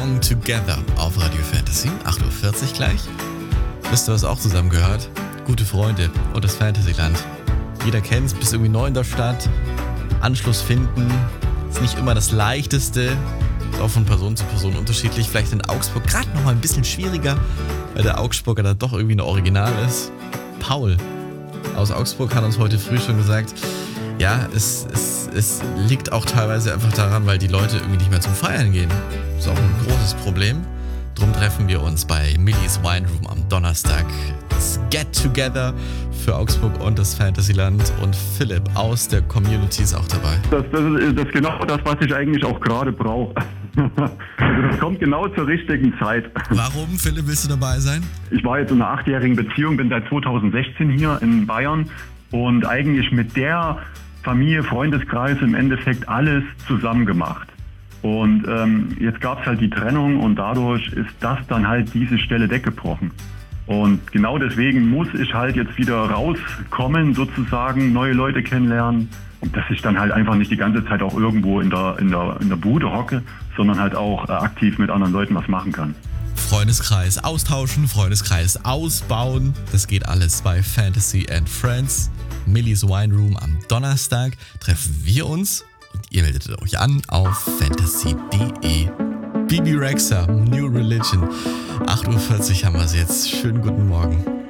Together auf Radio Fantasy, 8.40 Uhr gleich. Wisst ihr, was auch zusammengehört? Gute Freunde und das Fantasyland. Jeder kennt's, bist irgendwie neu in der Stadt. Anschluss finden ist nicht immer das Leichteste. Ist auch von Person zu Person unterschiedlich. Vielleicht in Augsburg gerade noch mal ein bisschen schwieriger, weil der Augsburger da doch irgendwie ein Original ist. Paul aus Augsburg hat uns heute früh schon gesagt, ja, es liegt auch teilweise einfach daran, weil die Leute irgendwie nicht mehr zum Feiern gehen. Ist auch ein großes Problem. Drum treffen wir uns bei Millie's Wine Room am Donnerstag. Das Get Together für Augsburg und das Fantasyland. Und Philipp aus der Community ist auch dabei. Das ist genau das, was ich eigentlich auch gerade brauche. Also das kommt genau zur richtigen Zeit. Warum, Philipp, willst du dabei sein? Ich war jetzt in einer 8-jährigen Beziehung, bin seit 2016 hier in Bayern und eigentlich mit der Familie, Freundeskreis im Endeffekt alles zusammen gemacht. Und jetzt gab es halt die Trennung und dadurch ist das dann halt diese Stelle weggebrochen. Und genau deswegen muss ich halt jetzt wieder rauskommen, sozusagen, neue Leute kennenlernen. Und dass ich dann halt einfach nicht die ganze Zeit auch irgendwo in der Bude hocke, sondern halt auch aktiv mit anderen Leuten was machen kann. Freundeskreis austauschen, Freundeskreis ausbauen. Das geht alles bei Fantasy and Friends. Millie's Wine Room am Donnerstag treffen wir uns und ihr meldet euch an auf fantasy.de. Bibi Rexha, New Religion. 8.40 Uhr haben wir es jetzt. Schönen guten Morgen.